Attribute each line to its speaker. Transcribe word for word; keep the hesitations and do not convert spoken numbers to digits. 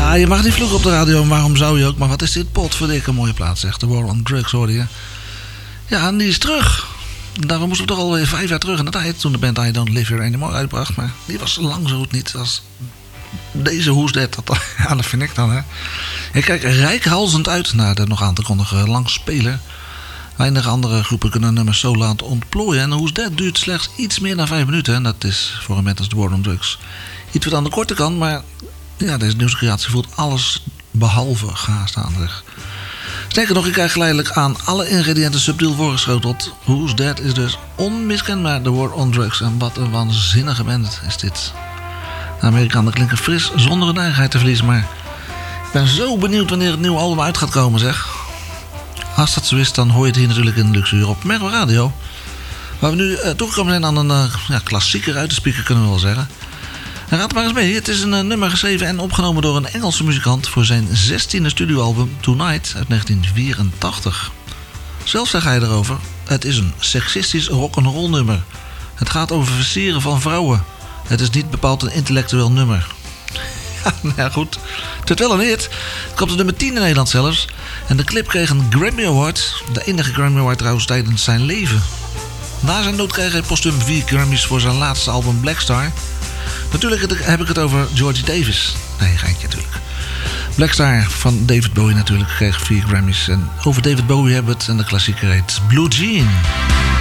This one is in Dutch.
Speaker 1: Ja, je mag niet vloeken op de radio, en waarom zou je ook? Maar wat is dit potverdikke mooie plaats, zegt de War on Drugs, hoorde je. Ja, en die is terug. Daarom moesten we toch alweer vijf jaar terug in de tijd, toen de band I Don't Live Here Anymore uitbracht. Maar die was lang zo goed niet als deze Who's That. Dat, ja, dat vind ik dan, hè. Ik kijk reikhalzend uit naar de nog aan te kondigen langspeler. Weinig andere groepen kunnen nummers zo laten ontplooien. En Who's That duurt slechts iets meer dan vijf minuten. En dat is voor een band als de War on Drugs iets wat aan de korte kant, maar ja, deze nieuwscreatie voelt alles behalve gaastaanig. Sterker nog, ik krijg geleidelijk aan alle ingrediënten subtiel voorgeschoteld. Who's That is dus onmiskenbaar de War on Drugs. En wat een waanzinnige band is dit. De Amerikanen klinken fris zonder hun eigenheid te verliezen, maar ik ben zo benieuwd wanneer het nieuwe album uit gaat komen, zeg. Als dat zo is, dan hoor je het hier natuurlijk in de luxe uur op Mergo Radio. Waar we nu uh, toegekomen zijn aan een uh, ja, klassieker uit de speaker, kunnen we wel zeggen. En raad maar eens mee, het is een uh, nummer geschreven en opgenomen door een Engelse muzikant voor zijn zestiende studioalbum Tonight uit negentien vierentachtig. Zelf zei hij erover, het is een seksistisch rock'n'roll nummer. Het gaat over versieren van vrouwen. Het is niet bepaald een intellectueel nummer. Ja, nou ja, goed. Het werd wel een hit. Het kwam op nummer tien in Nederland zelfs. En de clip kreeg een Grammy Award. De enige Grammy Award trouwens tijdens zijn leven. Na zijn dood kreeg hij postuum vier Grammys voor zijn laatste album Black Star. Natuurlijk heb ik het over Georgie Davis. Nee, geintje natuurlijk. Black Star van David Bowie natuurlijk kreeg vier Grammys. En over David Bowie hebben we het. En de klassieker heet Blue Jean.